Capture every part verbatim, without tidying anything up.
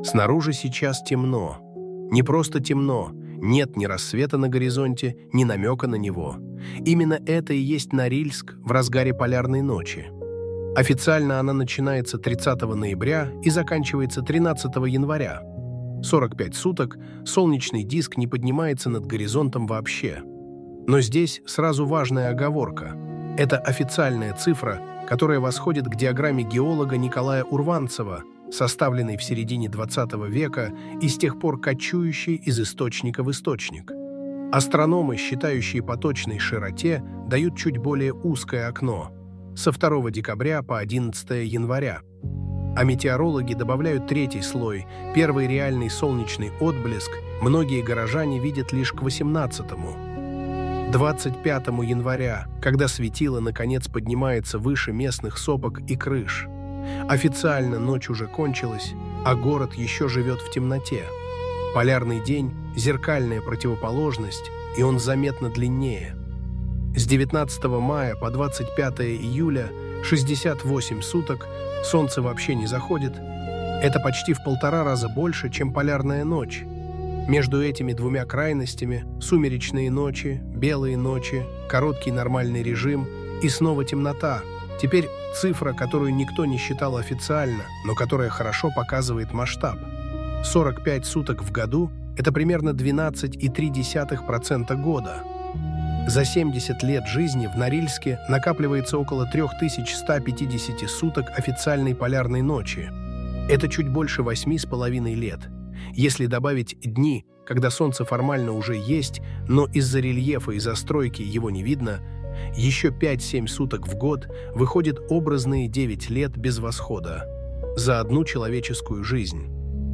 Снаружи сейчас темно. Не просто темно, нет ни рассвета на горизонте, ни намека на него. Именно это и есть Норильск в разгаре полярной ночи. Официально она начинается тридцатого ноября и заканчивается тринадцатого января. сорок пять суток солнечный диск не поднимается над горизонтом вообще. Но здесь сразу важная оговорка. Это официальная цифра, которая восходит к диаграмме геолога Николая Урванцева, составленной в середине двадцатого века и с тех пор кочующей из источника в источник. Астрономы, считающие по точной широте, дают чуть более узкое окно – со второго декабря по одиннадцатое января. А метеорологи добавляют третий слой, первый реальный солнечный отблеск, многие горожане видят лишь к восемнадцатому. двадцать пятого января, когда светило наконец поднимается выше местных сопок и крыш. Официально ночь уже кончилась, а город еще живет в темноте. Полярный день – зеркальная противоположность, и он заметно длиннее. С девятнадцатого мая по двадцать пятое июля шестьдесят восемь суток солнце вообще не заходит. Это почти в полтора раза больше, чем полярная ночь. Между этими двумя крайностями – сумеречные ночи, белые ночи, короткий нормальный режим и снова темнота. Теперь цифра, которую никто не считал официально, но которая хорошо показывает масштаб. сорок пять суток в году – это примерно двенадцать целых три десятых процента года. За семьдесят лет жизни в Норильске накапливается около три тысячи сто пятьдесят суток официальной полярной ночи. Это чуть больше восьми с половиной лет. Если добавить дни, когда солнце формально уже есть, но из-за рельефа и застройки его не видно, еще пять-семь суток в год выходит образные девять лет без восхода. За одну человеческую жизнь.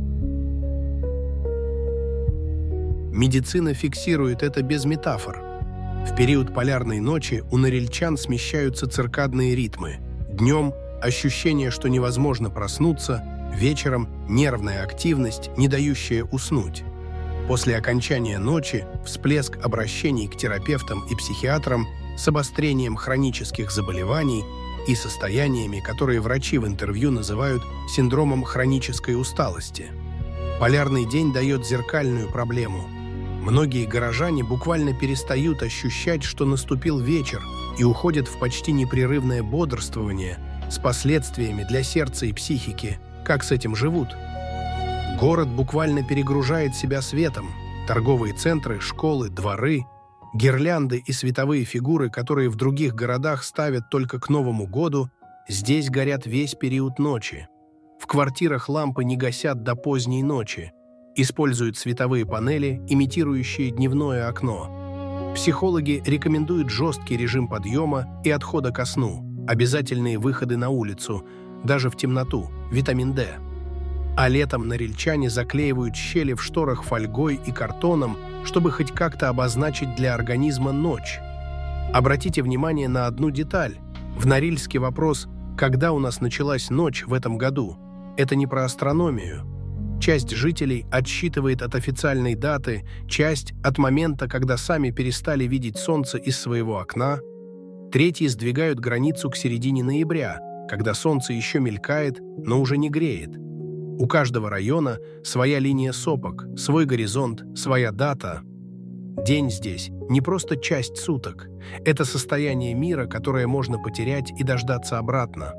Медицина фиксирует это без метафор. В период полярной ночи у норильчан смещаются циркадные ритмы. Днем – ощущение, что невозможно проснуться, вечером – нервная активность, не дающая уснуть. После окончания ночи – всплеск обращений к терапевтам и психиатрам с обострением хронических заболеваний и состояниями, которые врачи в интервью называют синдромом хронической усталости. Полярный день дает зеркальную проблему. Многие горожане буквально перестают ощущать, что наступил вечер, и уходят в почти непрерывное бодрствование с последствиями для сердца и психики. Как с этим живут? Город буквально перегружает себя светом. Торговые центры, школы, дворы, гирлянды и световые фигуры, которые в других городах ставят только к Новому году, здесь горят весь период ночи. В квартирах лампы не гасят до поздней ночи. Используют световые панели, имитирующие дневное окно. Психологи рекомендуют жесткий режим подъема и отхода ко сну, обязательные выходы на улицу, даже в темноту, витамин дэ. А летом норильчане заклеивают щели в шторах фольгой и картоном, чтобы хоть как-то обозначить для организма ночь. Обратите внимание на одну деталь. В Норильске вопрос «Когда у нас началась ночь в этом году?» Это не про астрономию. Часть жителей отсчитывает от официальной даты, часть – от момента, когда сами перестали видеть солнце из своего окна. Третьи сдвигают границу к середине ноября, когда солнце еще мелькает, но уже не греет. У каждого района своя линия сопок, свой горизонт, своя дата. День здесь не просто часть суток. Это состояние мира, которое можно потерять и дождаться обратно.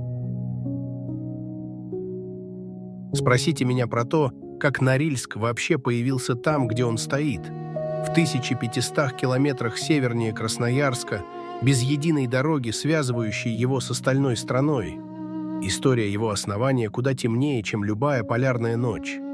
Спросите меня про то, как Норильск вообще появился там, где он стоит. В тысяча пятистах километрах севернее Красноярска, без единой дороги, связывающей его с остальной страной. История его основания куда темнее, чем любая полярная ночь.